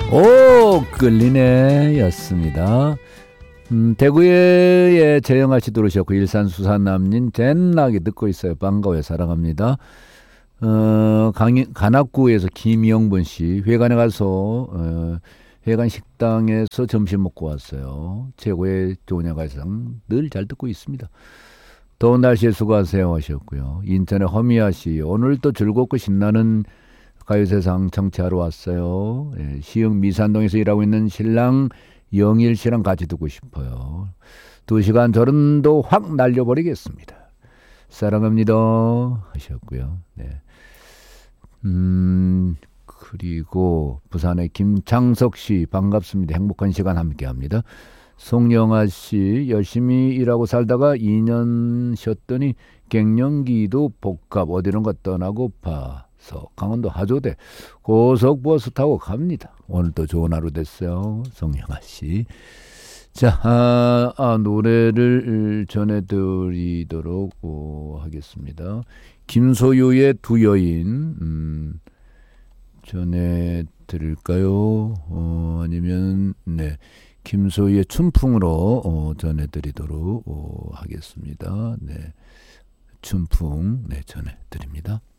오, 끌리네 였습니다. 대구에 재영아씨 들어오셨고 일산 수산남린 젠나게 듣고 있어요. 반가워요. 사랑합니다. 관악구에서 김영분씨 회관에 가서 회관 식당에서 점심 먹고 왔어요. 최고의 좋은 야가상 늘 잘 듣고 있습니다. 더운 날씨에 수고하세요 하셨고요. 인천의 허미아씨 오늘도 즐겁고 신나는 가요세상 청취하러 왔어요. 예, 시흥 미산동에서 일하고 있는 신랑 영일 씨랑 같이 듣고 싶어요. 2시간 저런도 확 날려버리겠습니다. 사랑합니다 하셨고요. 네. 그리고 부산의 김창석 씨 반갑습니다. 행복한 시간 함께합니다. 송영아 씨 열심히 일하고 살다가 2년 쉬었더니 갱년기도 복합 어디론가 떠나고파 강원도 하조대 고속버스 타고 갑니다. 오늘도 좋은 하루 됐어요. 송영아 씨. 자, 노래를 전해드리도록 하겠습니다. 김소유의 두 여인 전해드릴까요? 아니면 네 김소유의 춘풍으로 전해드리도록 하겠습니다. 네 춘풍 네 전해드립니다.